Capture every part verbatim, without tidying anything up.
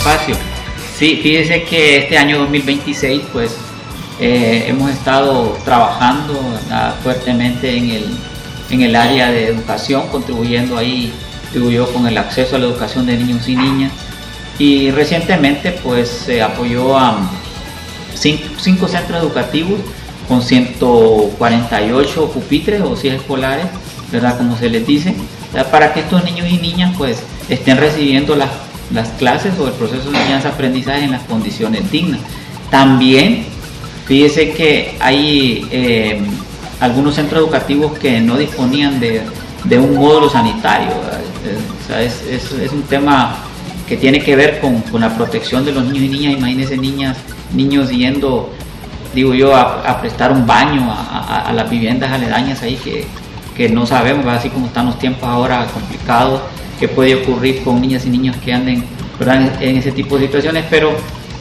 espacio. Sí, fíjese que este año dos mil veintiséis pues eh, hemos estado trabajando uh, fuertemente en el, en el área de educación, contribuyendo ahí, digo yo, con el acceso a la educación de niños y niñas. Y recientemente pues se apoyó a cinco, cinco centros educativos con ciento cuarenta y ocho pupitres o sillas escolares, ¿verdad? Como se les dice, ¿verdad? Para que estos niños y niñas pues estén recibiendo las, las clases o el proceso de enseñanza-aprendizaje en las condiciones dignas. También, fíjese que hay eh, algunos centros educativos que no disponían de, de un módulo sanitario, ¿verdad? O sea, es, es, es un tema que tiene que ver con, con la protección de los niños y niñas. Imagínense niñas, niños yendo, digo yo, a, a prestar un baño a, a, a las viviendas aledañas ahí que, que no sabemos, ¿verdad? Así como están los tiempos ahora complicados, que puede ocurrir con niñas y niños que anden, ¿verdad? En, en ese tipo de situaciones, pero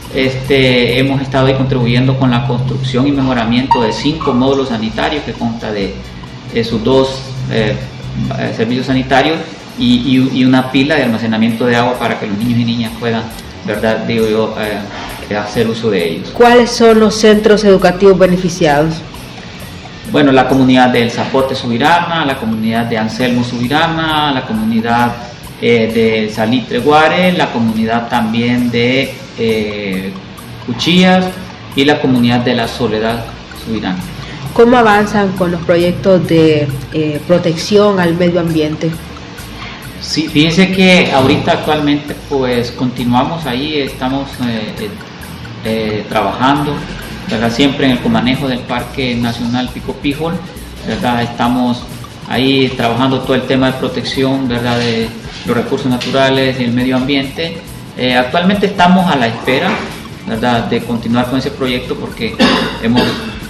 este, hemos estado ahí contribuyendo con la construcción y mejoramiento de cinco módulos sanitarios que consta de, de sus dos eh, servicios sanitarios y, y, y una pila de almacenamiento de agua para que los niños y niñas puedan, ¿verdad? Digo yo, eh, hacer uso de ellos. ¿Cuáles son los centros educativos beneficiados? Bueno, la comunidad del Zapote Subirana, la comunidad de Anselmo Subirana, la comunidad eh, de Salitre Guare, la comunidad también de eh, Cuchillas y la comunidad de la Soledad Subirana. ¿Cómo avanzan con los proyectos de eh, protección al medio ambiente? Sí, fíjense que ahorita actualmente pues continuamos ahí, estamos eh, eh, eh, trabajando, ¿verdad? Siempre en el comanejo del Parque Nacional Pico Pijol, ¿verdad? Estamos ahí trabajando todo el tema de protección, ¿verdad? De los recursos naturales y el medio ambiente. Eh, actualmente estamos a la espera, ¿verdad? De continuar con ese proyecto porque hemos,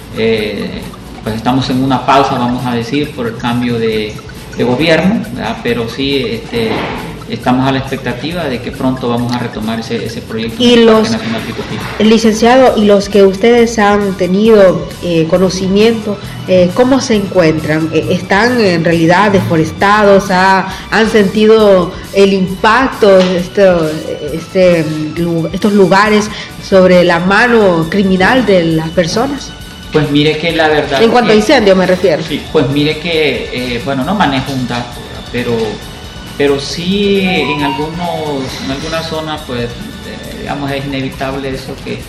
eh, pues estamos en una pausa, vamos a decir, por el cambio de, de gobierno, ¿verdad? Pero sí este, estamos a la expectativa de que pronto vamos a retomar ese, ese proyecto. Y los, el licenciado, y los que ustedes han tenido eh, conocimiento, eh, ¿cómo se encuentran? Eh, ¿Están en realidad deforestados? ¿Ha, ¿Han sentido el impacto de esto, este, estos lugares sobre la mano criminal de las personas? Pues mire que la verdad... En cuanto que, a incendio me refiero. Sí, pues mire que, eh, bueno, no manejo un dato, pero... pero sí en algunos en algunas zonas pues eh, digamos es inevitable eso que,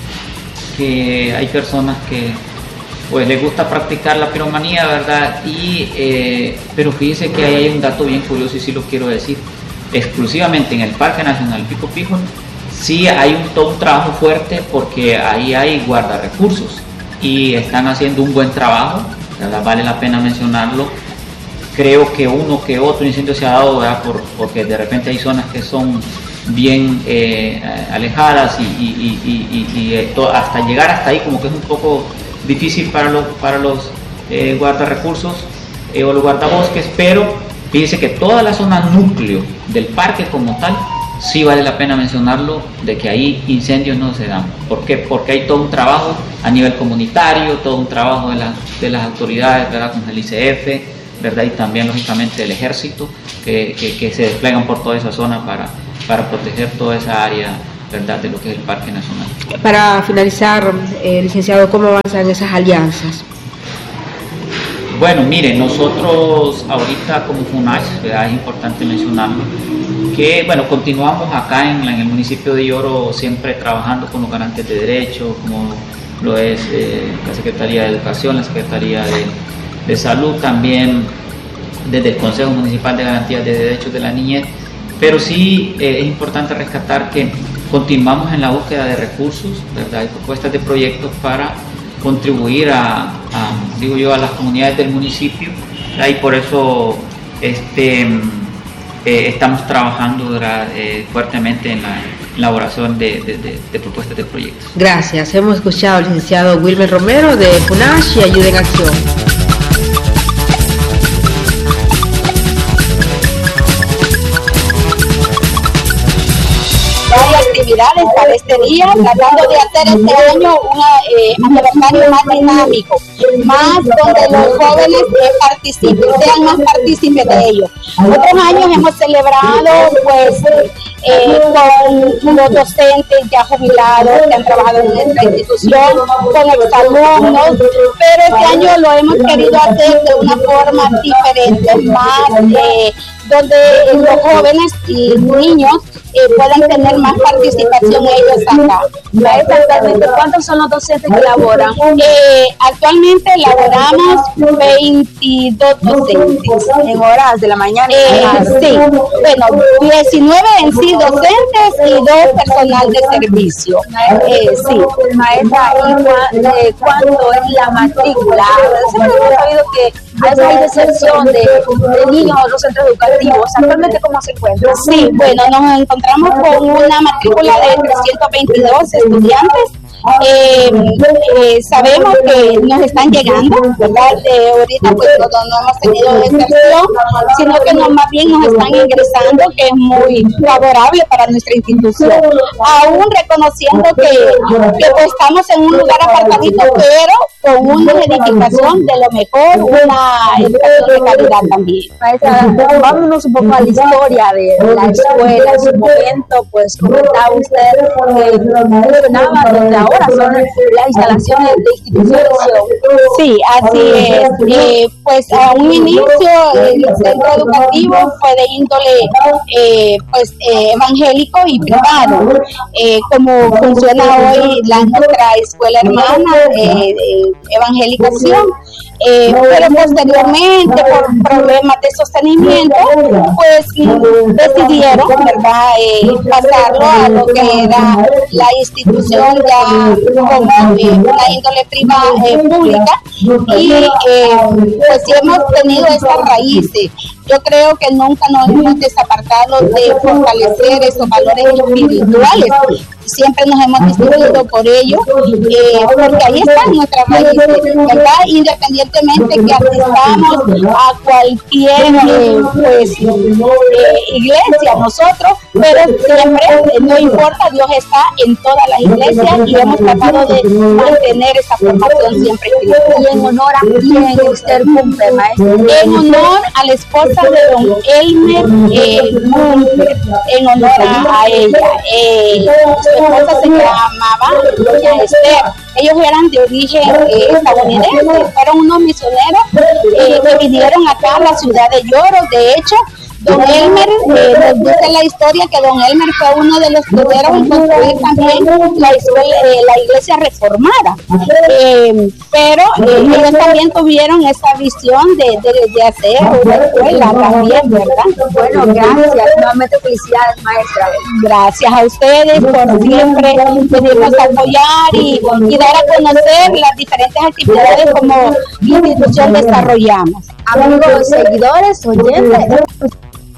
que hay personas que pues les gusta practicar la piromanía, ¿verdad? Y eh, pero fíjense que ahí hay un dato bien curioso y sí lo quiero decir, exclusivamente en el Parque Nacional Pico Pijol sí hay un, todo un trabajo fuerte porque ahí hay guardarrecursos y están haciendo un buen trabajo, ¿verdad? Vale la pena mencionarlo. Creo que uno que otro incendio se ha dado, ¿verdad? Por, porque de repente hay zonas que son bien eh, alejadas y, y, y, y, y esto, hasta llegar hasta ahí como que es un poco difícil para los, para los eh, guardarrecursos eh, o los guardabosques, pero fíjense que toda la zona núcleo del parque como tal, sí vale la pena mencionarlo, de que ahí incendios no se dan. ¿Por qué? Porque hay todo un trabajo a nivel comunitario, todo un trabajo de, la, de las autoridades, ¿verdad? Con el I C F, ¿verdad? Y también lógicamente el ejército que, que, que se desplegan por toda esa zona para, para proteger toda esa área, ¿verdad? De lo que es el Parque Nacional. Para finalizar, eh, licenciado, ¿cómo avanzan esas alianzas? Bueno, mire, nosotros ahorita como FUNASH, ¿verdad? Es importante mencionarlo, que bueno, continuamos acá en, en el municipio de Lloro siempre trabajando con los garantes de derechos, como lo es eh, la Secretaría de Educación, la Secretaría de de Salud, también desde el Consejo Municipal de Garantías de Derechos de la Niñez, pero sí eh, es importante rescatar que continuamos en la búsqueda de recursos, ¿verdad? Y propuestas de proyectos para contribuir a, a digo yo, a las comunidades del municipio, ¿verdad? Y por eso este, eh, estamos trabajando, ¿verdad? Eh, fuertemente en la elaboración de, de, de, de propuestas de proyectos. Gracias. Hemos escuchado al licenciado Wilmer Romero de FUNASH y Ayuda en Acción. Área actividades para este día, tratando de hacer este año un eh, aniversario más dinámico, más donde los jóvenes eh, participen, sean más partícipes de ello. Otros años hemos celebrado pues eh, con los docentes ya jubilados que han trabajado en nuestra institución, con exalumnos, pero este año lo hemos querido hacer de una forma diferente, más eh, donde los jóvenes y niños eh, puedan tener más participación ellos acá. Exactamente. ¿Cuántos son los docentes que laboran? Eh, actualmente laboramos veintidós docentes. ¿En horas de la mañana? Eh, sí, bueno, diecinueve en sí docentes y dos personal de servicio. Eh, sí, maestra, ¿y cu eh, cuánto es la matrícula? Siempre hemos sabido que a veces hay deserción de, de niños a los centros educativos. ¿Actualmente cómo se encuentra? Sí, bueno, nos encontramos con una matrícula de trescientos veintidós estudiantes. Eh, eh, sabemos que nos están llegando, ¿verdad? Eh, ahorita pues no, no hemos tenido deserción, sino que no, más bien nos están ingresando, que es muy favorable para nuestra institución, aún reconociendo que, que pues, estamos en un lugar apartadito, pero con una edificación de lo mejor, una educación de calidad también. Maestra, vámonos un poco a la historia de la escuela. En su momento, pues comentaba usted que mencionaba donde ahora son las instalaciones de instituciones. Sí, así es. Eh, pues a un inicio el centro educativo fue de índole eh, pues eh, evangélico y privado, eh, como funciona hoy la nuestra escuela hermana eh, de evangelización. Eh, pero posteriormente por problemas de sostenimiento pues decidieron, ¿verdad?, eh, pasarlo a lo que era la institución ya como eh, una índole privada eh, pública y eh, pues sí hemos tenido esas raíces. Yo creo que nunca nos hemos desapartado de fortalecer esos valores espirituales. Siempre nos hemos distinguido por ello, eh, porque ahí están nuestras raíces, ¿verdad? Independientemente que asistamos a cualquier eh, pues, eh, iglesia nosotros, pero siempre, eh, no importa, Dios está en todas las iglesias y hemos tratado de mantener esa formación siempre espiritual. ¿Y en honor a quién usted cumple, maestra? En honor a la esposa de don Elmer eh, Munter, en honor a, a ella. Eh, su esposa se llamaba doña Esther. Ellos eran de origen eh, estadounidense, fueron unos misioneros eh, que vinieron acá a la ciudad de Lloros. De hecho, don Elmer, eh, nos dice la historia que don Elmer fue uno de los primeros en construir también la, escuela, eh, la iglesia reformada. Eh, pero eh, ellos también tuvieron esa visión de, de, de hacer una escuela también, ¿verdad? Bueno, gracias. Nuevamente felicidades, maestra. Gracias a ustedes por siempre venirnos a apoyar y, y dar a conocer las diferentes actividades como institución desarrollamos. Amigos, seguidores, oyentes.